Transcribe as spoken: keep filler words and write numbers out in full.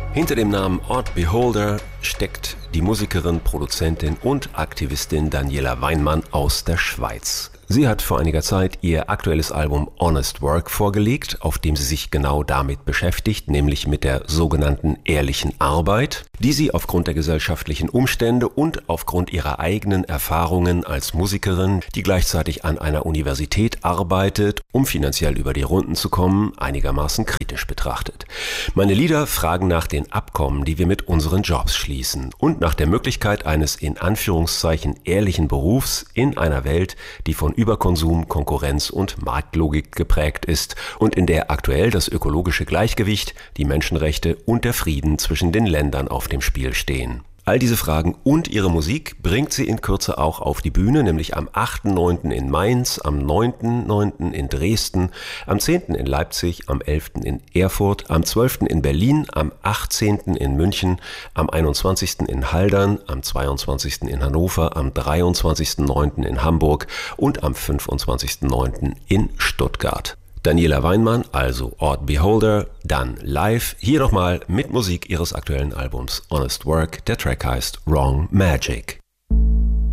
Hinter dem Namen Odd Beholder steckt die Musikerin, Produzentin und Aktivistin Daniela Weinmann aus der Schweiz. Sie hat vor einiger Zeit ihr aktuelles Album Honest Work vorgelegt, auf dem sie sich genau damit beschäftigt, nämlich mit der sogenannten ehrlichen Arbeit, die sie aufgrund der gesellschaftlichen Umstände und aufgrund ihrer eigenen Erfahrungen als Musikerin, die gleichzeitig an einer Universität arbeitet, um finanziell über die Runden zu kommen, einigermaßen kritisch betrachtet. Meine Lieder fragen nach den Abkommen, die wir mit unseren Jobs schließen und nach der Möglichkeit eines in Anführungszeichen ehrlichen Berufs in einer Welt, die von Überkonsum, Konkurrenz und Marktlogik geprägt ist und in der aktuell das ökologische Gleichgewicht, die Menschenrechte und der Frieden zwischen den Ländern auf dem Spiel stehen. All diese Fragen und ihre Musik bringt sie in Kürze auch auf die Bühne, nämlich am achten neunten in Mainz, am neunten neunten in Dresden, am zehnten in Leipzig, am elften in Erfurt, am zwölften in Berlin, am achtzehnten in München, am einundzwanzigsten in Haldern, am zweiundzwanzigsten in Hannover, am dreiundzwanzigsten neunten in Hamburg und am fünfundzwanzigsten neunten in Stuttgart. Daniela Weinmann, also Odd Beholder, dann live, hier nochmal mit Musik ihres aktuellen Albums Honest Work, der Track heißt Wrong Magic.